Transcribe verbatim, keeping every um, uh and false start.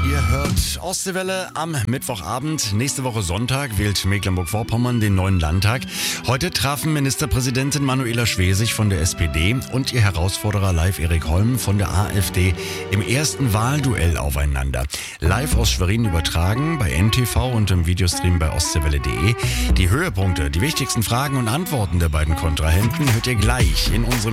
Ihr hört Ostseewelle am Mittwochabend. Nächste Woche Sonntag wählt Mecklenburg-Vorpommern den neuen Landtag. Heute trafen Ministerpräsidentin Manuela Schwesig von der S P D und ihr Herausforderer Live-Erik Holm von der AfD im ersten Wahlduell aufeinander. Live aus Schwerin übertragen bei N T V und im Videostream bei ostseewelle punkt de. Die Höhepunkte, die wichtigsten Fragen und Antworten der beiden Kontrahenten hört ihr gleich in unserem